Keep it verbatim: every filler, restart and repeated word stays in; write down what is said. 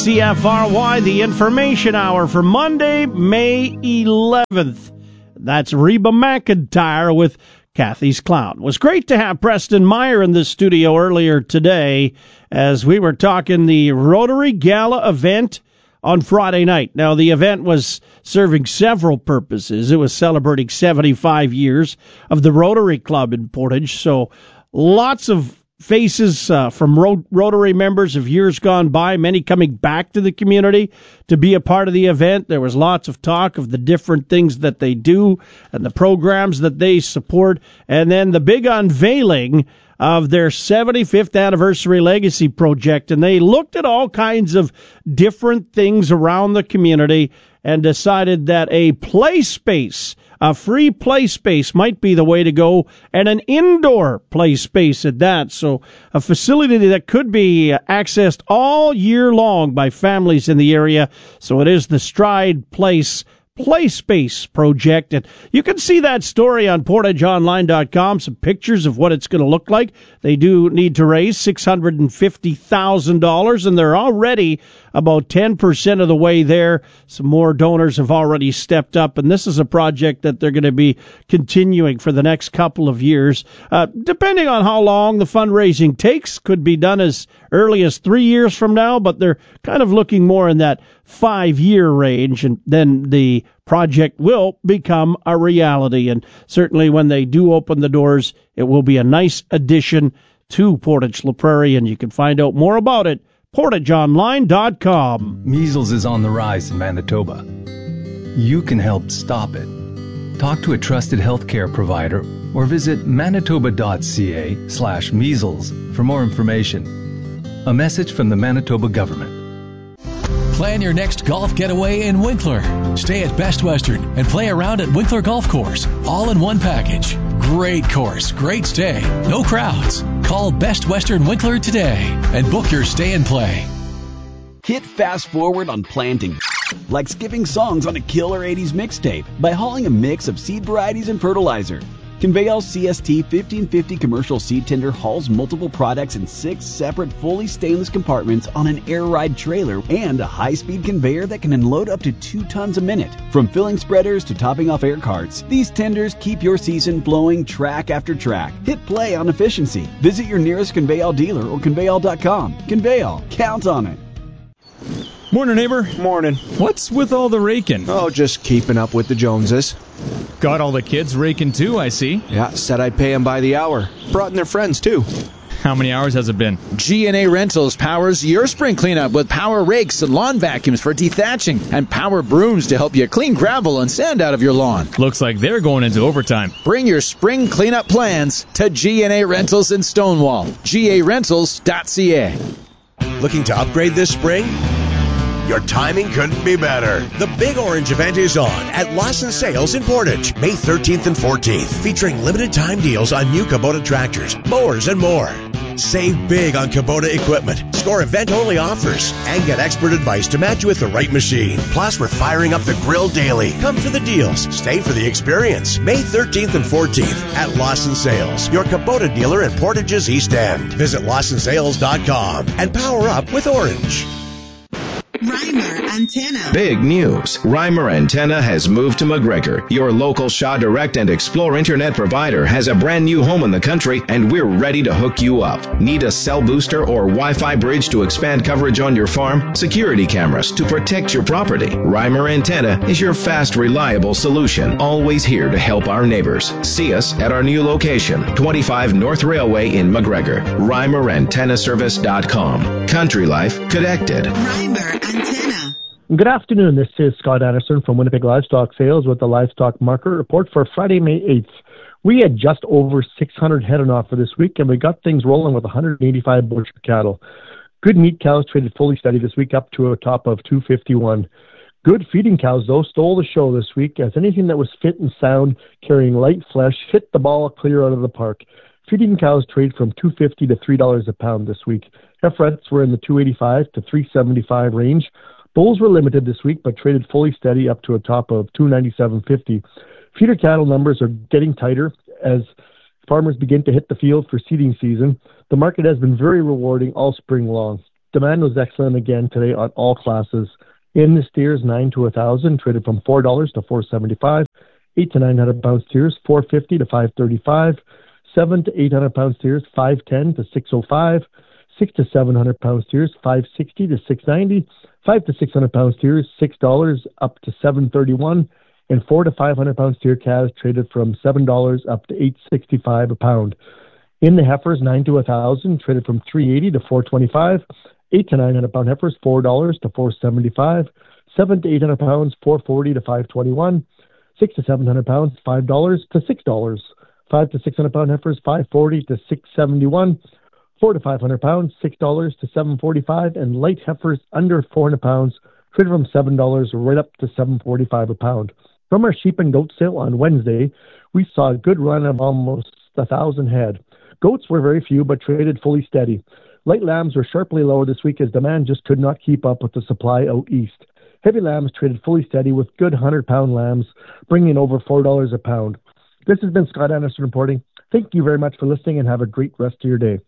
C F R Y, the Information Hour for Monday, May eleventh. That's Reba McEntire with Kathy's Clown. It was great to have Preston Meyer in the studio earlier today as we were talking the Rotary Gala event on Friday night. Now, the event was serving several purposes. It was celebrating seventy-five years of the Rotary Club in Portage, so lots of faces uh, from Ro- Rotary members of years gone by, many coming back to the community to be a part of the event. There was lots of talk of the different things that they do and the programs that they support, and then the big unveiling of their seventy-fifth anniversary legacy project, and they looked at all kinds of different things around the community and decided that a play space, a free play space might be the way to go, and an indoor play space at that. So a facility that could be accessed all year long by families in the area. So it is the Stride Place Play Space project, and you can see that story on portage online dot com, some pictures of what it's going to look like. They do need to raise six hundred fifty thousand dollars, and they're already about ten percent of the way there. Some more donors have already stepped up, and this is a project that they're going to be continuing for the next couple of years. Uh, depending on how long the fundraising takes, could be done as early as three years from now, but they're kind of looking more in that five-year range, and then the project will become a reality. And certainly when they do open the doors, it will be a nice addition to Portage La Prairie, and you can find out more about it, portage online dot com. Measles is on the rise in Manitoba. You can help stop it. Talk to a trusted healthcare provider or visit manitoba.ca slash measles for more information. A message from the Manitoba government. Plan your next golf getaway in Winkler. Stay at Best Western and play around at Winkler Golf Course, all in one package. Great course, great stay, no crowds. Call Best Western Winkler today and book your stay and play. Hit fast forward on planting, like skipping songs on a killer eighties mixtape by hauling a mix of seed varieties and fertilizer. Conveyal C S T fifteen fifty commercial seed tender hauls multiple products in six separate fully stainless compartments on an air ride trailer and a high-speed conveyor that can unload up to two tons a minute. From filling spreaders to topping off air carts, these tenders keep your season flowing track after track. Hit play on efficiency. Visit your nearest Conveyal dealer or conveyal dot com. Conveyal, count on it. Morning, neighbor. Morning. What's with all the raking? Oh, just keeping up with the Joneses. Got all the kids raking too, I see. Yeah, said I'd pay them by the hour. Brought in their friends too. How many hours has it been? G and A Rentals powers your spring cleanup with power rakes and lawn vacuums for dethatching and power brooms to help you clean gravel and sand out of your lawn. Looks like they're going into overtime. Bring your spring cleanup plans to G and A Rentals in Stonewall. G A rentals dot c a. Looking to upgrade this spring? Your timing couldn't be better. The Big Orange event is on at Lawson Sales in Portage, May thirteenth and fourteenth, featuring limited time deals on new Kubota tractors, mowers, and more. Save big on Kubota equipment, score event-only offers, and get expert advice to match you with the right machine. Plus, we're firing up the grill daily. Come for the deals. Stay for the experience. May thirteenth and fourteenth at Lawson Sales, your Kubota dealer in Portage's East End. Visit lawson sales dot com and power up with Orange. Reimer Antenna. Big news. Reimer Antenna has moved to McGregor. Your local Shaw Direct and Explore internet provider has a brand new home in the country, and we're ready to hook you up. Need a cell booster or Wi-Fi bridge to expand coverage on your farm? Security cameras to protect your property? Reimer Antenna is your fast, reliable solution. Always here to help our neighbors. See us at our new location, twenty-five North Railway in McGregor. Reimer Antenna Service dot com. Country Life Connected. Reimer Antenna. Good afternoon. This is Scott Anderson from Winnipeg Livestock Sales with the Livestock Market Report for Friday, May eighth. We had just over six hundred head on offer this week, and we got things rolling with one hundred eighty-five butcher cattle. Good meat cows traded fully steady this week up to a top of two fifty-one. Good feeding cows, though, stole the show this week, as anything that was fit and sound, carrying light flesh, hit the ball clear out of the park. Feeding cows trade from two fifty to three dollars a pound this week. Heifrettes were in the two eighty-five to three seventy-five range. Bulls were limited this week, but traded fully steady up to a top of two ninety-seven fifty. Feeder cattle numbers are getting tighter as farmers begin to hit the field for seeding season. The market has been very rewarding all spring long. Demand was excellent again today on all classes. In the steers, nine to one thousand, traded from four dollars to four seventy-five. eight to nine hundred pound steers, four fifty to five thirty-five. seven to eight hundred pound steers, five ten to six oh five. six to seven hundred pound steers, five sixty to six ninety. five to six hundred pound steers, six dollars up to seven thirty-one. And four to five hundred pound steer calves traded from seven dollars up to eight sixty-five a pound. In the heifers, nine to one thousand, traded from three eighty to four twenty-five. eight to nine hundred pound heifers, four dollars to four seventy-five. seven to eight hundred pounds, four forty to five twenty-one. six to seven hundred pounds, five dollars to six dollars. five to six hundred pound heifers, five forty to six seventy-one. four to five hundred pounds, six dollars to seven forty-five. And light heifers under four hundred pounds, traded from seven dollars right up to seven forty-five a pound. From our sheep and goat sale on Wednesday, we saw a good run of almost one thousand head. Goats were very few, but traded fully steady. Light lambs were sharply lower this week as demand just could not keep up with the supply out east. Heavy lambs traded fully steady with good one hundred pound lambs, bringing over four dollars a pound. This has been Scott Anderson reporting. Thank you very much for listening and have a great rest of your day.